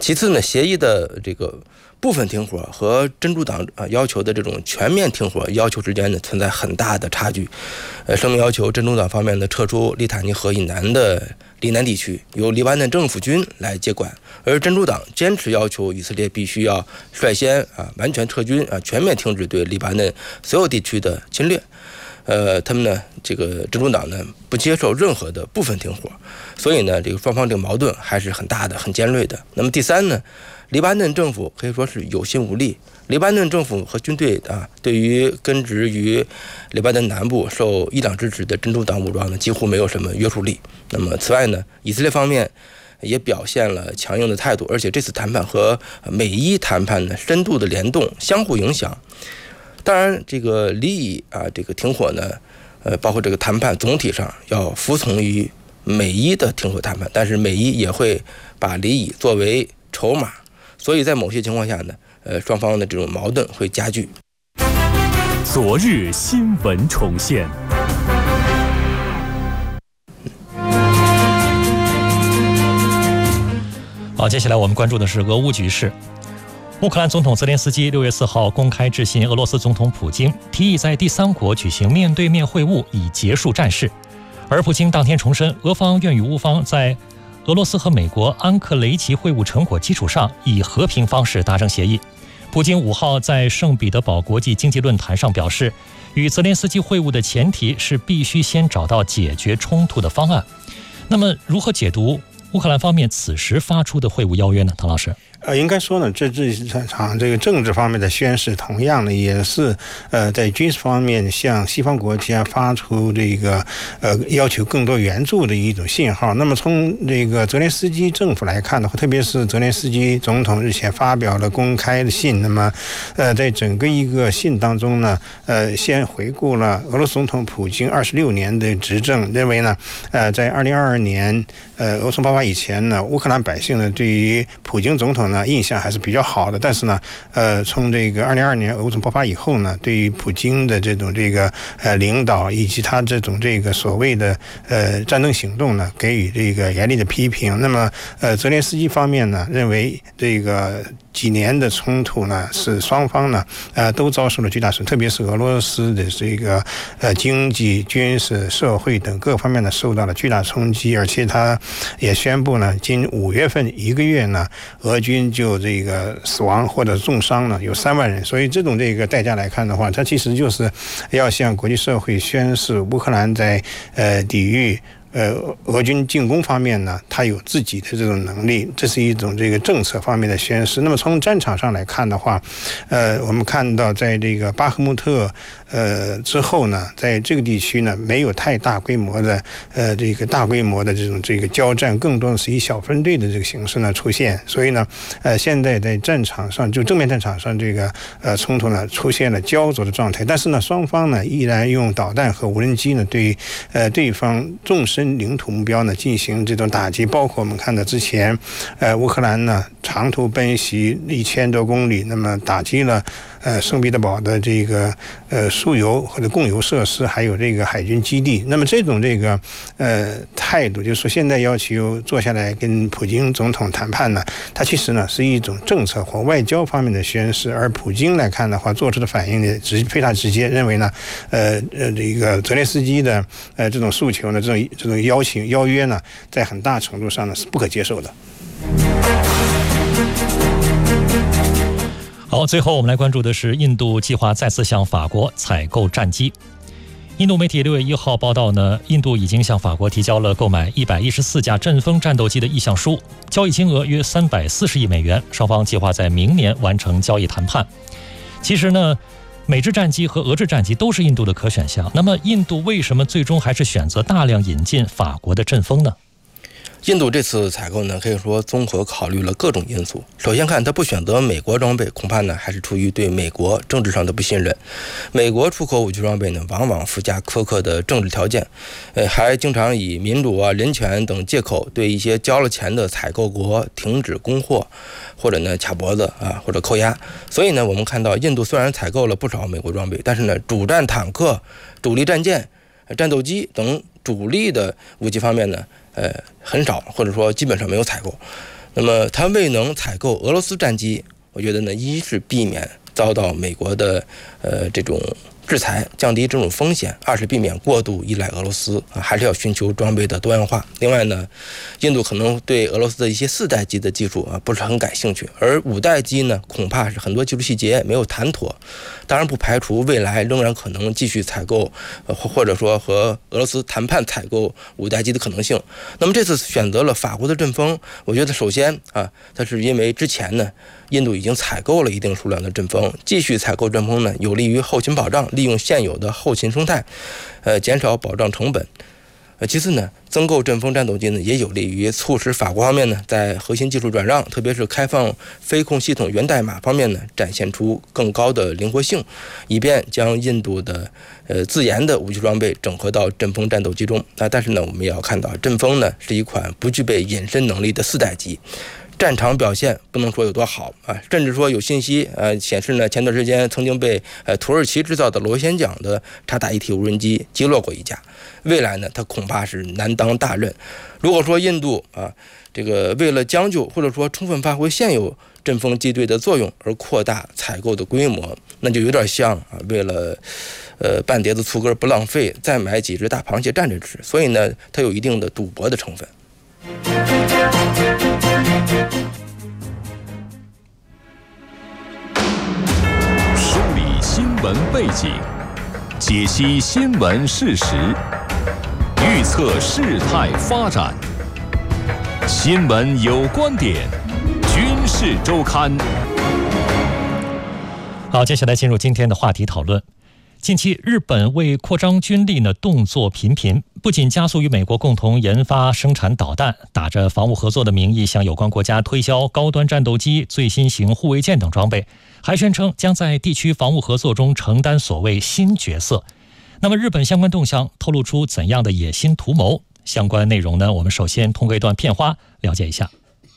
其次呢，协议的这个部分停火和真主党要求的这种全面停火要求之间呢存在很大的差距。声明要求真主党方面呢撤出利塔尼河以南的黎南地区，由黎巴嫩政府军来接管，而真主党坚持要求以色列必须要率先完全撤军全面停止对黎巴嫩所有地区的侵略。他们呢，这个真主党呢不接受任何的部分停火，所以呢，这个双方这个矛盾还是很大的、很尖锐的。那么第三呢，黎巴嫩政府可以说是有心无力。黎巴嫩政府和军队对于根植于黎巴嫩南部受伊朗支持的真主党武装呢，几乎没有什么约束力。那么此外呢，以色列方面也表现了强硬的态度，而且这次谈判和美伊谈判呢深度的联动，相互影响。当然，这个黎以这个停火呢，包括这个谈判总体上要服从于美伊的停火谈判，但是美伊也会把黎以作为筹码，所以在某些情况下呢，双方的这种矛盾会加剧。 昨日新闻重现。 好，接下来我们关注的是俄乌局势。乌克兰总统泽连斯基6月4号公开致信俄罗斯总统普京，提议在第三国举行面对面会晤，以结束战事。而普京当天重申，俄方愿与乌方在俄罗斯和美国安克雷奇会晤成果基础上，以和平方式达成协议。普京5号在圣彼得堡国际经济论坛上表示，与泽连斯基会晤的前提是必须先找到解决冲突的方案。那么，如何解读乌克兰方面此时发出的会晤邀约呢？唐老师。 应该说呢，这场这个政治方面的宣示，同样呢也是在军事方面向西方国家发出这个要求更多援助的一种信号。那么从这个泽连斯基政府来看的话，特别是泽连斯基总统日前发表了公开的信，那么在整个一个信当中呢，先回顾了俄罗斯总统普京26年的执政，认为呢，在2022年俄冲爆发以前呢，乌克兰百姓呢对于普京总统呢印象还是比较好的，但是呢，从这个2022年俄冲爆发以后呢，对于普京的这种这个领导以及他这种这个所谓的战争行动呢，给予这个严厉的批评。那么泽连斯基方面呢，认为这个几年的冲突呢，是双方呢都遭受了巨大损失，特别是俄罗斯的这个经济、军事、社会等各方面呢受到了巨大冲击，而且他也宣布呢，今5月份1个月呢，俄军就这个死亡或者重伤呢有3万人，所以这种这个代价来看的话，它其实就是要向国际社会宣示乌克兰在抵御俄军进攻方面呢，它有自己的这种能力，这是一种这个政策方面的宣示。那么从战场上来看的话，我们看到在这个巴赫穆特之后呢，在这个地区呢没有太大规模的这个大规模的这种这个交战，更多的是以小分队的这个形式呢出现。所以呢，现在在战场上就正面战场上这个冲突呢出现了焦灼的状态，但是呢双方呢依然用导弹和无人机呢对对方纵深领土目标呢进行这种打击，包括我们看到之前乌克兰呢长途奔袭1000多公里，那么打击了圣彼得堡的这个输油或者供油设施，还有这个海军基地。那么这种这个态度，就是说现在要求坐下来跟普京总统谈判呢，它其实呢是一种政策或外交方面的宣示。而普京来看的话，做出的反应呢非常直接，认为呢这个泽连斯基的这种诉求呢，这种邀约呢，在很大程度上呢是不可接受的。 好，最后我们来关注的是印度计划再次向法国采购战机。印度媒体6月1号报道呢，印度已经向法国提交了购买114架阵风战斗机的意向书，交易金额约340亿美元，双方计划在明年完成交易谈判。其实呢，美制战机和俄制战机都是印度的可选项，那么印度为什么最终还是选择大量引进法国的阵风呢？ 印度这次采购呢，可以说综合考虑了各种因素。首先看，他不选择美国装备，恐怕呢还是出于对美国政治上的不信任。美国出口武器装备呢，往往附加苛刻的政治条件，还经常以民主人权等借口对一些交了钱的采购国停止供货，或者呢卡脖子或者扣押。所以呢，我们看到印度虽然采购了不少美国装备，但是呢，主战坦克、主力战舰、战斗机等主力的武器方面呢，很少，或者说基本上没有采购。 那么它未能采购俄罗斯战机，我觉得呢，一是避免遭到美国的这种制裁，降低这种风险；二是避免过度依赖俄罗斯还是要寻求装备的多样化。另外呢，印度可能对俄罗斯的一些4代机的技术不是很感兴趣，而5代机呢，恐怕是很多技术细节没有谈妥。当然不排除未来仍然可能继续采购，或者说和俄罗斯谈判采购5代机的可能性。那么这次选择了法国的阵风，我觉得首先它是因为之前呢，印度已经采购了一定数量的阵风，继续采购阵风呢，有利于后勤保障，利用现有的后勤生态，减少保障成本。其次呢，增购阵风战斗机呢，也有利于促使法国方面呢，在核心技术转让，特别是开放飞控系统源代码方面呢，展现出更高的灵活性，以便将印度的自研的武器装备整合到阵风战斗机中。但是呢，我们也要看到，阵风呢是一款不具备隐身能力的4代机。战场表现不能说有多好甚至说有信息显示呢，前段时间曾经被土耳其制造的螺旋桨的察打一体无人机击落过一架。未来呢，它恐怕是难当大任。如果说印度这个为了将就或者说充分发挥现有阵风机队的作用而扩大采购的规模，那就有点像为了半碟子醋根不浪费，再买几只大螃蟹蘸着吃。所以呢，它有一定的赌博的成分。 梳理新闻背景，解析新闻事实，预测事态发展。新闻有观点，军事周刊。 好，接下来进入今天的话题讨论。近期，日本为扩张军力呢，动作频频，不仅加速与美国共同研发生产导弹，打着防务合作的名义向有关国家推销高端战斗机、最新型护卫舰等装备，还宣称将在地区防务合作中承担所谓新角色。那么，日本相关动向透露出怎样的野心图谋？相关内容呢，我们首先通过一段片花了解一下。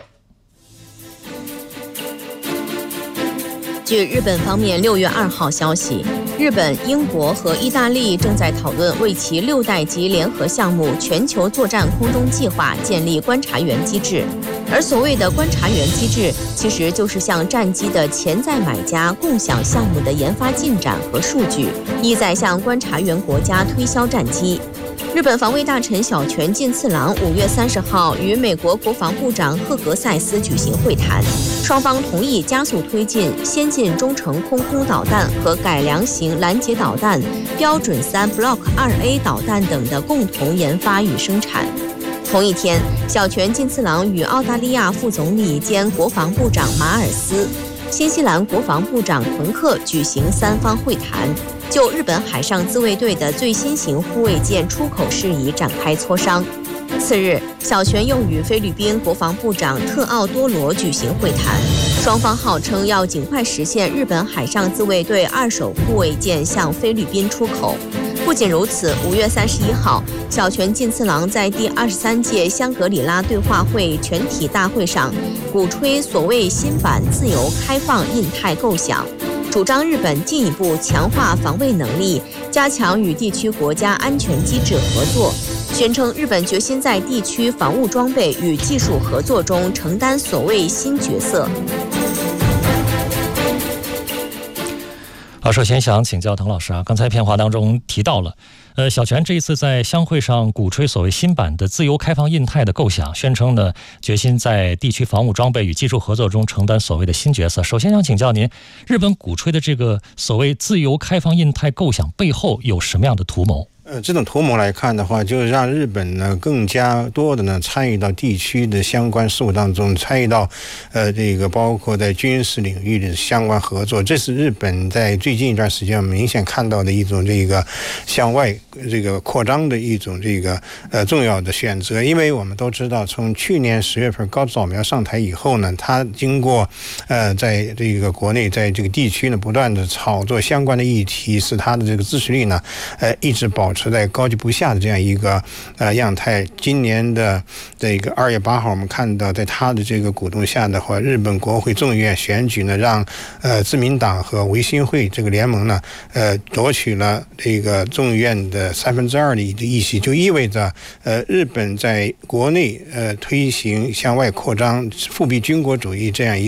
据日本方面6月2号消息，日本、英国和意大利正在讨论为其6代机联合项目全球作战空中计划建立观察员机制。而所谓的观察员机制，其实就是向战机的潜在买家共享项目的研发进展和数据，意在向观察员国家推销战机。日本防卫大臣小泉进次郎5月30号与美国国防部长赫格塞斯举行会谈，双方同意加速推进先进中程空空导弹和改良型拦截导弹、标准3 Block 2A 导弹等的共同研发与生产。同一天，小泉进次郎与澳大利亚副总理兼国防部长马尔斯、新西兰国防部长滕克举行3方会谈，就日本海上自卫队的最新型护卫舰出口事宜展开磋商。次日，小泉又与菲律宾国防部长特奥多罗举行会谈，双方号称要尽快实现日本海上自卫队2艘护卫舰向菲律宾出口。不仅如此，5月31号，小泉进次郎在第23届香格里拉对话会全体大会上鼓吹所谓新版自由开放印太构想，主张日本进一步强化防卫能力，加强与地区国家安全机制合作，宣称日本决心在地区防务装备与技术合作中承担所谓新角色。 好，首先想请教滕老师刚才片花当中提到了，小泉这一次在相会上鼓吹所谓新版的自由开放印太的构想，宣称呢决心在地区防务装备与技术合作中承担所谓的新角色。首先想请教您，日本鼓吹的这个所谓自由开放印太构想背后有什么样的图谋？ 这种图谋来看的话，就是让日本呢更加多的呢参与到地区的相关事务当中，参与到这个包括在军事领域的相关合作。这是日本在最近一段时间明显看到的一种这个向外这个扩张的一种这个重要的选择。因为我们都知道，从去年10月份高市早苗上台以后呢，他经过在这个国内在这个地区呢不断的炒作相关的议题，使他的这个支持率呢一直保持持在高居不下的这样一个样态。今年的这个2月8号，我们看到在他的这个鼓动下的话，日本国会众议院选举呢，让自民党和维新会这个联盟呢，夺取了这个众议院的2/3的议席，就意味着日本在国内推行向外扩张、复辟军国主义这样一